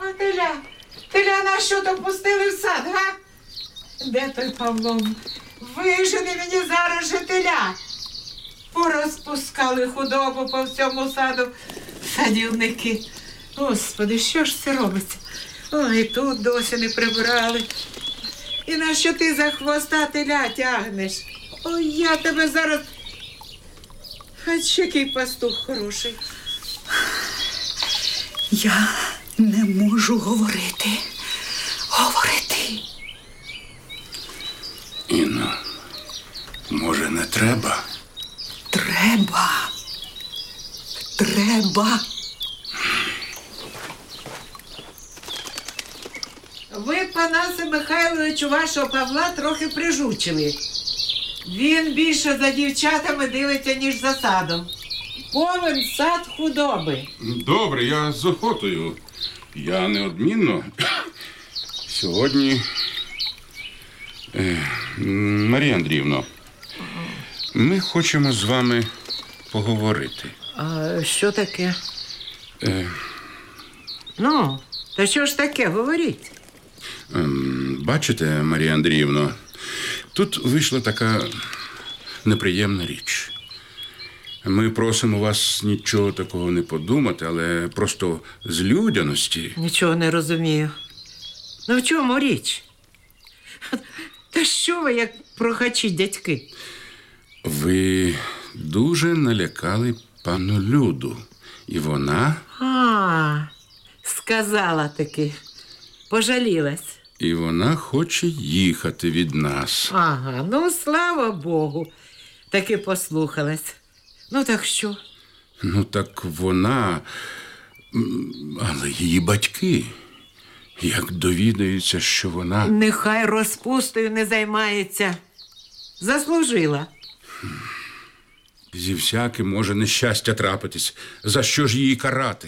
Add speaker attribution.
Speaker 1: Теля на що то пустили в сад, га? Де той Павло? Вижени мені зараз же теля. Порозпускали худобу по всьому саду садівники. Господи, що ж це робиться? Ой, тут досі не прибрали. І на що ти за хвоста теля тягнеш? Ой, я тебе зараз... А ще який пастух хороший.
Speaker 2: Я не можу говорити.
Speaker 3: Інно, може, не треба?
Speaker 2: Треба.
Speaker 1: Ви, Панасе Михайловичу, вашого Павла трохи прижучили. Він більше за дівчатами дивиться, ніж за садом. Повен сад худоби.
Speaker 3: Добре, я з охотою. Я неодмінно. Сьогодні... Марія Андріївно, ми хочемо з вами поговорити.
Speaker 1: А що таке? Ну, то що ж таке, говоріть.
Speaker 3: Бачите, Марія Андріївно, тут вийшла така неприємна річ. Ми просимо вас нічого такого не подумати, але просто з людяності.
Speaker 1: Нічого не розумію. Ну в чому річ? Та що ви, як прохачі дядьки?
Speaker 3: Ви дуже налякали пану Люду. І вона...
Speaker 1: Сказала таки. Пожалілась.
Speaker 3: І вона хоче їхати від нас.
Speaker 1: Ага, ну, слава Богу. Таки послухалась. Ну, так що?
Speaker 3: Ну, так вона... Але її батьки, як довідаються, що вона...
Speaker 1: Нехай розпустою не займається. Заслужила.
Speaker 3: Зі всяким може нещастя трапитись. За що ж її карати?